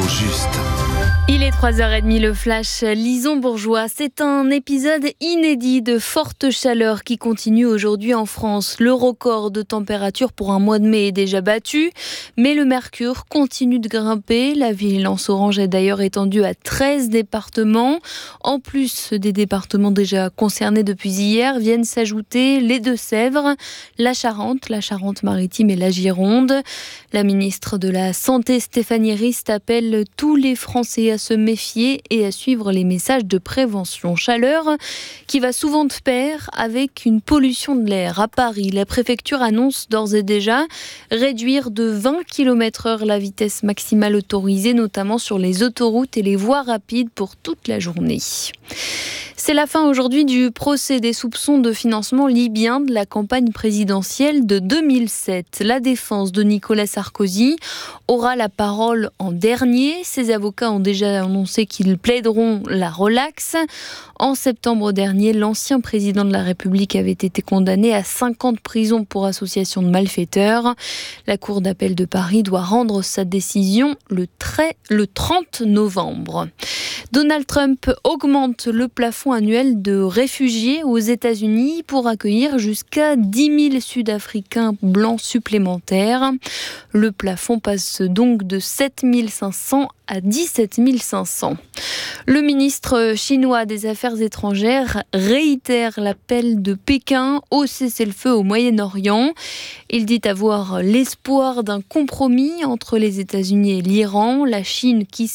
juste. Il est 3h30, le flash Lison-Bourgeois. C'est un épisode inédit de forte chaleur qui continue aujourd'hui en France. Le record de température pour un mois de mai est déjà battu, mais le mercure continue de grimper. La vigilance orange est d'ailleurs étendue à 13 départements. En plus des départements déjà concernés depuis hier, viennent s'ajouter les Deux-Sèvres, la Charente-Maritime et la Gironde. La ministre de la Santé, Stéphanie Rist, appelle tous les Français à se méfier et à suivre les messages de prévention. Chaleur qui va souvent de pair avec une pollution de l'air. À Paris, la préfecture annonce d'ores et déjà réduire de 20 km/h la vitesse maximale autorisée, notamment sur les autoroutes et les voies rapides pour toute la journée. C'est la fin aujourd'hui du procès des soupçons de financement libyen de la campagne présidentielle de 2007. La défense de Nicolas Sarkozy aura la parole en dernier. Ses avocats ont déjà annoncé qu'ils plaideront la relaxe. En septembre dernier, l'ancien président de la République avait été condamné à 5 ans de prison pour association de malfaiteurs. La Cour d'appel de Paris doit rendre sa décision le 30 novembre. Donald Trump augmente le plafond annuel de réfugiés aux États-Unis pour accueillir jusqu'à 10 000 Sud-Africains blancs supplémentaires. Le plafond passe donc de 7 500 à 17 500. Le ministre chinois des Affaires étrangères réitère l'appel de Pékin au cessez-le-feu au Moyen-Orient. Il dit avoir l'espoir d'un compromis entre les États-Unis et l'Iran. La Chine, qui